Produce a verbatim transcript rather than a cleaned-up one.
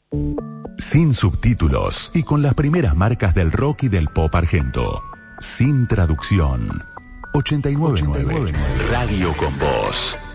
Sin subtítulos y con las primeras marcas del rock y del pop argento. Sin traducción. ochenta y nueve punto nueve Radio con Voz.